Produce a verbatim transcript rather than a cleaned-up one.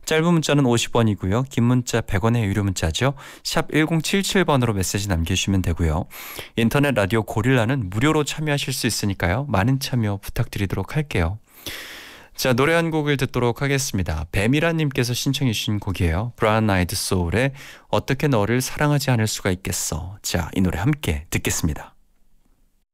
짧은 문자는 오십 원이고요. 긴 문자 백 원의 유료 문자죠. 샵 일공칠칠 번으로 메시지 남겨주시면 되고요. 인터넷 라디오 고릴라는 무료로 참여하실 수 있으니까요. 많은 참여 부탁드리도록 할게요. 자, 노래 한 곡을 듣도록 하겠습니다. 배미라님께서 신청해 주신 곡이에요. 브라운 아이드 소울의 어떻게 너를 사랑하지 않을 수가 있겠어. 자, 이 노래 함께 듣겠습니다.